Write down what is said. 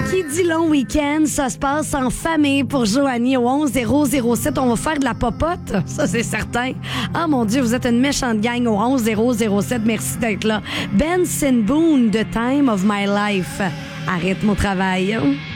Qui dit long week-end, ça se passe en famille pour Joanie au 11007. On va faire de la popote, ça c'est certain. Ah mon Dieu, vous êtes une méchante gang au 11007. Merci d'être là. Benson Boone, The Time of My Life. Arrête mon travail.